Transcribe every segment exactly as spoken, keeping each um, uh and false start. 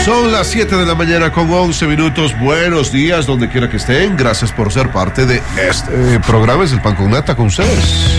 Son las siete de la mañana con once minutos. Buenos días, donde quiera que estén. Gracias por ser parte de este programa. Es el Pan con Nata con ustedes.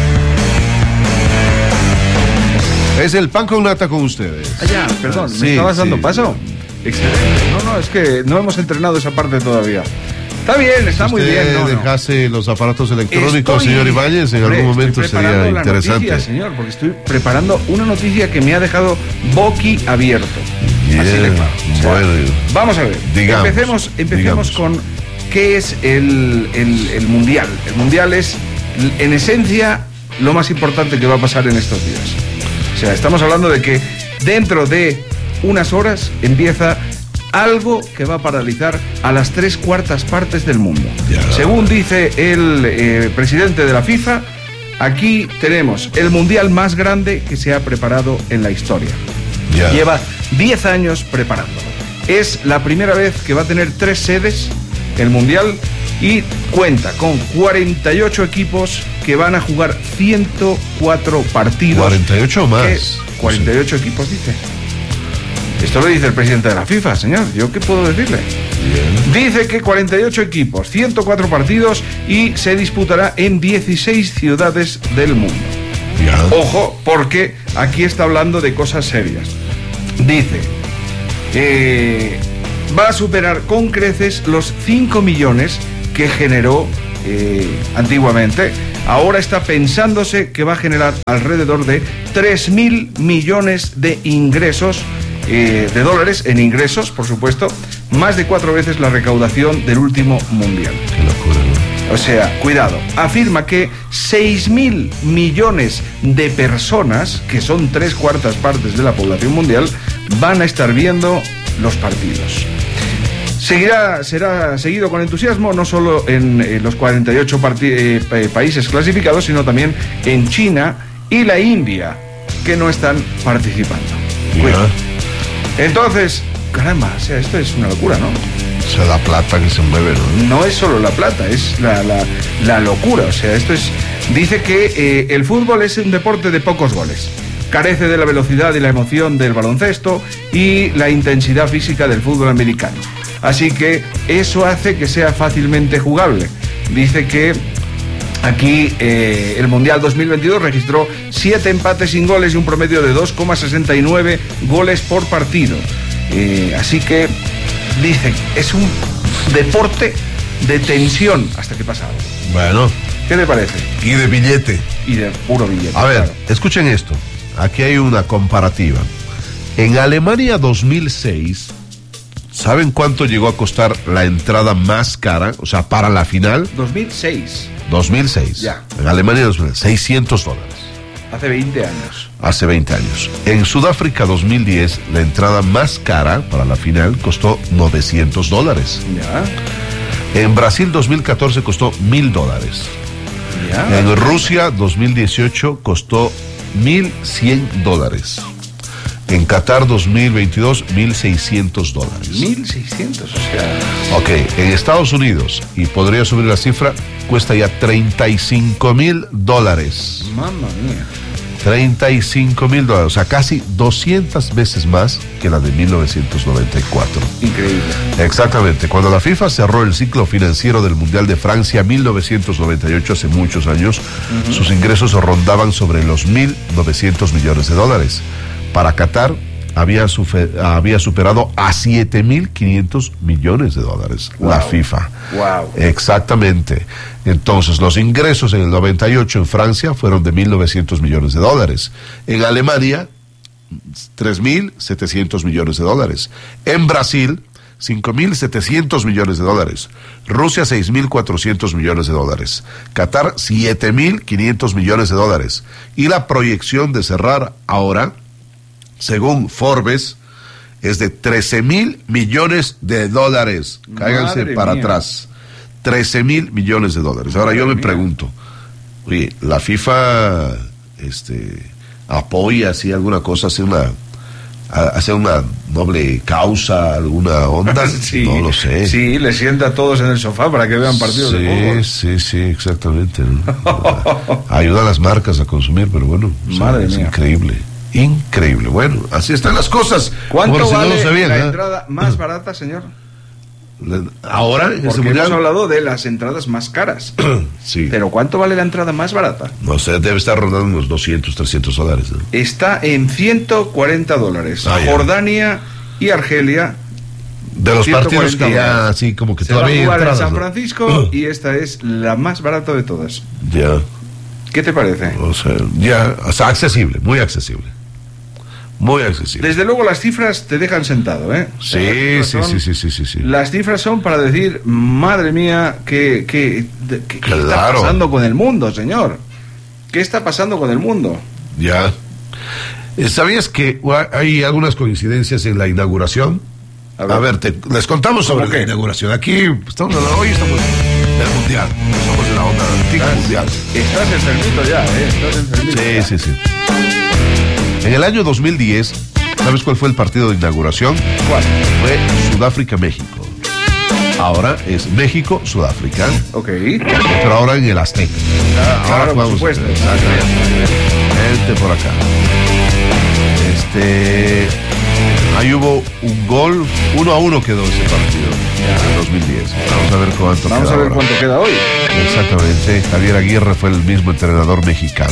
Es el Pan con Nata con ustedes. Ah, ya, perdón, sí, ¿me estabas sí. dando paso? Excelente. No, no, es que no hemos entrenado esa parte todavía. Está bien, está si muy usted bien. No, dejase no. los aparatos electrónicos, Estoy, señor Ibáñez, en algún momento sería la interesante. Noticia, señor, porque estoy preparando una noticia que me ha dejado boquiabierto. Yeah. Así de claro. O sea, bueno, vamos a ver. digamos, empecemos empecemos digamos. con qué es el, el, el Mundial. El Mundial es, en esencia, lo más importante que va a pasar en estos días. O sea, estamos hablando de que dentro de unas horas empieza algo que va a paralizar a las tres cuartas partes del mundo. Ya. Según dice el eh, presidente de la FIFA, aquí tenemos el mundial más grande que se ha preparado en la historia. Ya. Lleva diez años preparándolo. Es la primera vez que va a tener tres sedes el mundial y cuenta con cuarenta y ocho equipos que van a jugar ciento cuatro partidos. cuarenta y ocho más. Que, cuarenta y ocho sí. Equipos, dice. Esto lo dice el presidente de la FIFA, señor. ¿Yo qué puedo decirle? Bien. Dice que cuarenta y ocho equipos, ciento cuatro partidos y se disputará en dieciséis ciudades del mundo. Ya. Ojo, porque aquí está hablando de cosas serias. Dice, eh, va a superar con creces los cinco millones que generó eh, antiguamente. Ahora está pensándose que va a generar alrededor de tres mil millones de ingresos. Eh, de dólares en ingresos, por supuesto, más de cuatro veces la recaudación del último mundial. Qué locura, ¿no? O sea, cuidado, afirma que seis mil millones de personas, que son tres cuartas partes de la población mundial, van a estar viendo los partidos. Seguirá, será seguido con entusiasmo no solo en, en los cuarenta y ocho parti- eh, países clasificados, sino también en China y la India, que no están participando. Cuidado. Entonces, caramba, o sea, esto es una locura, ¿no? O sea, la plata que se mueve, ¿no? No es solo la plata, es la, la, la locura. O sea, esto es... Dice que eh, el fútbol es un deporte de pocos goles. Carece de la velocidad y la emoción del baloncesto y la intensidad física del fútbol americano. Así que eso hace que sea fácilmente jugable. Dice que aquí eh, el Mundial dos mil veintidós registró siete empates sin goles y un promedio de dos coma sesenta y nueve goles por partido. Eh, así que, dice, es un deporte de tensión hasta que pasa algo. Bueno. ¿Qué le parece? Y de billete. Y de puro billete. A ver, claro. Escuchen esto. Aquí hay una comparativa. En Alemania dos mil seis, ¿saben cuánto llegó a costar la entrada más cara? O sea, para la final. dos mil seis. dos mil seis. Ya. En Alemania dos mil seis, seiscientos dólares. Hace veinte años. Hace veinte años. En Sudáfrica dos mil diez, la entrada más cara para la final costó novecientos dólares. Ya. En Brasil dos mil catorce costó mil dólares. Ya. En Rusia dos mil dieciocho costó mil cien dólares. En Qatar dos mil veintidós, mil seiscientos dólares. mil seiscientos, o sea... Ok, en Estados Unidos, y podría subir la cifra, cuesta ya treinta y cinco mil dólares. Mamma mía. treinta y cinco mil dólares, o sea, casi doscientas veces más que la de mil novecientos noventa y cuatro. Increíble. Exactamente. Cuando la FIFA cerró el ciclo financiero del Mundial de Francia mil novecientos noventa y ocho, hace muchos años, uh-huh. sus ingresos rondaban sobre los mil novecientos millones de dólares. Para Qatar había, sufe- había superado a siete mil quinientos millones de dólares wow. la FIFA. Wow. Exactamente. Entonces, los ingresos en el noventa y ocho en Francia fueron de mil novecientos millones de dólares. En Alemania, tres mil setecientos millones de dólares. En Brasil, cinco mil setecientos millones de dólares. Rusia, seis mil cuatrocientos millones de dólares. Qatar, siete mil quinientos millones de dólares. Y la proyección de cerrar ahora, según Forbes, es de trece mil millones de dólares. Cáiganse Madre para mía. atrás. trece mil millones de dólares. Ahora Madre yo me mía. pregunto, oye, la FIFA este, apoya así alguna cosa, hace una, hace una noble causa, alguna onda, Sí, no lo sé. Sí, le sienta a todos en el sofá para que vean partidos sí, de fútbol. Sí, sí, exactamente, ¿no? Ayuda a las marcas a consumir, pero bueno, o sea, Madre es mía. increíble. Increíble. Bueno, así están las cosas. ¿Cuánto si vale no sabían, la ¿eh? entrada más barata, señor? Ahora, en ese Porque mundial, hemos hablado de las entradas más caras. sí. Pero ¿cuánto vale la entrada más barata? No sé, debe estar rondando unos doscientos, trescientos dólares, ¿no? Está en ciento cuarenta dólares. Ah, ya. Jordania y Argelia. De los partidos que ya, dólares. así como que Se va a todavía jugar en entradas, San ¿no? Francisco y esta es la más barata de todas. Ya, ¿Qué te parece? o sea, ya, o sea, accesible, muy accesible. Muy accesible. Desde luego las cifras te dejan sentado, ¿eh? O sea, Sí, las sí, cifras sí, son- sí, sí, sí, sí. Las cifras son para decir, madre mía, ¿qué, qué, de- qué- qué está Claro. pasando con el mundo, señor? ¿Qué está pasando con el mundo? Ya. Eh, ¿Sabías que hay algunas coincidencias en la inauguración? A A ver. ver, te- les contamos sobre ¿Cómo la qué? inauguración. Aquí estamos hablando- hoy estamos en el mundial. Somos de la onda antigua Estás- mundial. Estás enfermito ya, ¿eh? Estás enfermito ya. Sí, sí, sí. En el año dos mil diez, ¿sabes cuál fue el partido de inauguración? ¿Cuál? Fue Sudáfrica-México. Ahora es México-Sudáfrica, Ok. pero ahora en el Azteca. Ah, claro, por jugamos- supuesto. Exactamente. Gente por acá. Este. Ahí hubo un gol, uno a uno quedó ese partido en el dos mil diez. Vamos a ver cuánto Vamos queda a ver ahora. cuánto queda hoy. Exactamente, Javier Aguirre fue el mismo entrenador mexicano.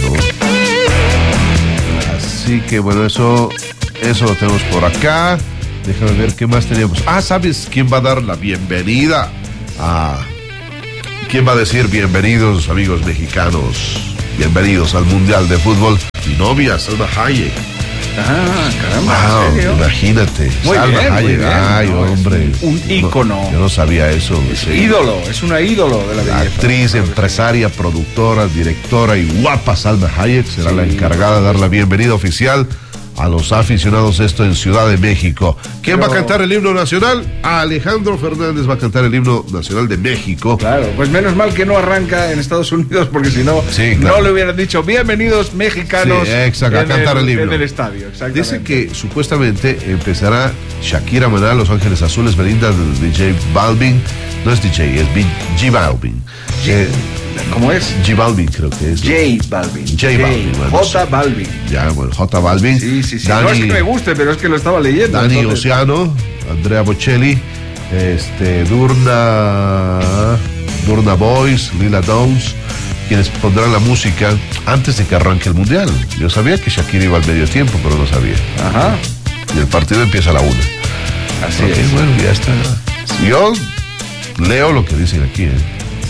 Así que bueno, eso, eso lo tenemos por acá. Déjame ver qué más teníamos. Ah, ¿sabes quién va a dar la bienvenida a... ¿Quién va a decir bienvenidos, amigos mexicanos? Bienvenidos al Mundial de Fútbol. Mi novia, Salma Hayek. Ah, caramba, Wow, ¿en serio? imagínate. Muy Salma bien, muy Hayek. bien. Ay, No, es hombre. un- un Yo no- ícono. Yo no sabía eso. Es sí. ídolo, es una ídolo de la belleza. Actriz, Claro que empresaria, productora, directora y guapa Salma Hayek será Sí. la encargada de dar la bienvenida oficial a los aficionados esto en Ciudad de México. ¿Quién Pero- va a cantar el himno nacional? Alejandro Fernández va a cantar el himno nacional de México. Claro, pues menos mal que no arranca en Estados Unidos, porque si no, Sí, claro. no le hubieran dicho bienvenidos mexicanos Sí, exacto, a en, cantar el himno. en el estadio. Exactamente. Dice que supuestamente empezará Shakira Maná, Los Ángeles Azules, Belinda, D J Balvin. No es D J, es B- G Balvin. Eh, ¿Cómo es? G Balvin creo que es. J Balvin. J Balvin, bueno, J sí. Balvin. Ya, bueno, J Balvin. Sí, sí, sí. Dani, No es que me guste, pero es que lo estaba leyendo. Dani entonces- Oceano, Andrea Bocelli, este, Durna, Durna Boys, Lila Downs, quienes pondrán la música antes de que arranque el mundial. Yo sabía que Shakira iba al medio tiempo, pero no sabía. Ajá. Y el partido empieza a la una. Así Ok, es. bueno, ya está. Yo leo lo que dicen aquí, ¿eh?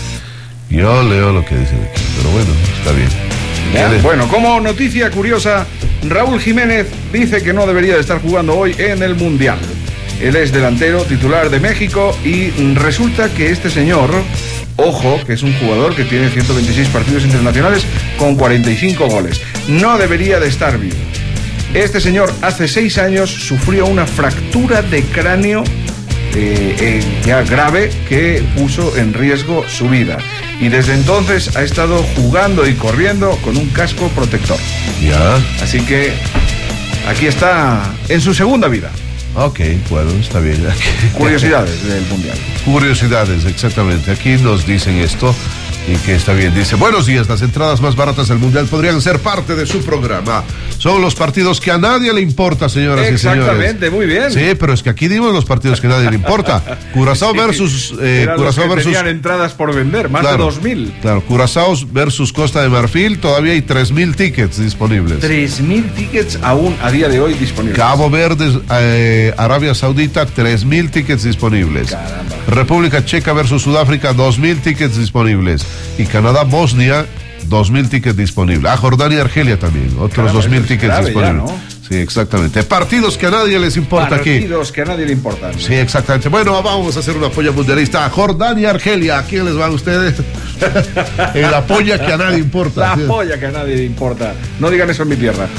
Yo leo lo que dicen aquí, pero bueno, está bien. Ya, ¿Quieres? bueno, como noticia curiosa, Raúl Jiménez dice que no debería de estar jugando hoy en el Mundial. Él es delantero titular de México y resulta que este señor, ojo, que es un jugador que tiene ciento veintiséis partidos internacionales con cuarenta y cinco goles, no debería de estar vivo. Este señor hace seis años sufrió una fractura de cráneo eh, eh, ya grave que puso en riesgo su vida. Y desde entonces ha estado jugando y corriendo con un casco protector. Ya, Así que aquí está en su segunda vida. ok, bueno, está bien. Curiosidades del Mundial. Curiosidades, exactamente. Aquí nos dicen esto y que está bien. Dice, buenos días, las entradas más baratas del Mundial podrían ser parte de su programa. Son los partidos que a nadie le importa, señoras y señores. Exactamente, muy bien. Sí, pero es que aquí dimos los partidos que a nadie le importa. Curazao versus... Eh, Eran los Curazao que versus... tenían entradas por vender, más Claro, de dos mil. Claro, Curazao versus Costa de Marfil, todavía hay tres mil tickets disponibles. tres mil tickets aún a día de hoy disponibles. Cabo Verde, eh, Arabia Saudita, tres mil tickets disponibles. Caramba. República Checa versus Sudáfrica, dos mil tickets disponibles. Y Canadá, Bosnia, dos mil tickets disponibles. Ah, Jordania y Argelia también, otros Caramba, dos mil eso es tickets grave ya, disponibles. ¿no? Sí, exactamente. Partidos que a nadie les importa aquí. Partidos que a nadie le importan. Sí, exactamente. Bueno, vamos a hacer una polla mundialista. Jordania, Argelia, ¿a quién les van ustedes? En la polla que a nadie importa. La Sí. polla que a nadie le importa. No digan eso en mi tierra.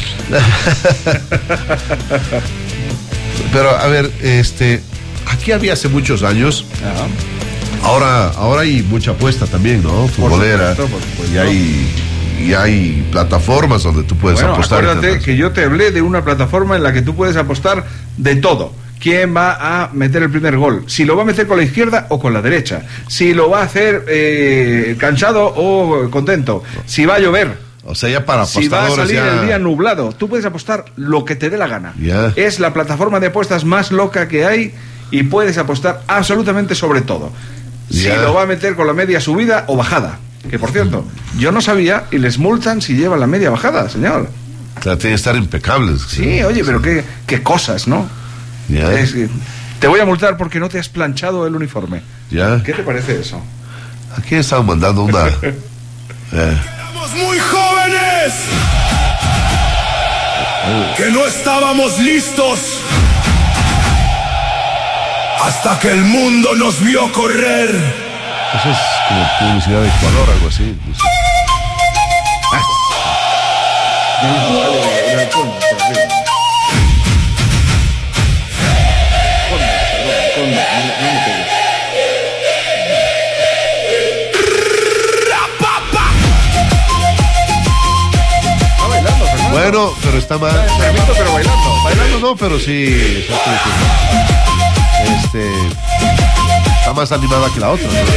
Pero, a ver, este, aquí había hace muchos años. Ajá. Ahora, ahora hay mucha apuesta también, ¿no? Futbolera. supuesto, por supuesto. Y hay, y hay plataformas donde tú puedes Bueno, apostar. acuérdate que yo te hablé de una plataforma en la que tú puedes apostar de todo. ¿Quién va a meter el primer gol? Si lo va a meter con la izquierda o con la derecha. Si lo va a hacer eh, cansado o contento. Si va a llover. O sea, ya para Si va a apostadores salir ya... el día nublado, tú puedes apostar lo que te dé la gana. Ya. Es la plataforma de apuestas más loca que hay y puedes apostar absolutamente sobre todo. Si Ya. lo va a meter con la media subida o bajada. Que por cierto, yo no sabía y les multan si llevan la media bajada, señor. O sea, tienen que estar impecables. Sí, oye, pero qué, qué cosas, ¿no? Ya. Es que te voy a multar porque no te has planchado el uniforme. Ya. ¿Qué te parece eso? Aquí están mandando una... eh, Éramos muy jóvenes, que no estábamos listos, hasta que el mundo nos vio correr. Eso es como publicidad de Ecuador, algo así. No sé. Bueno, pero está mal. Permito, pero bailando. Bailando no, pero sí. Este, está más animada que la otra, ¿no?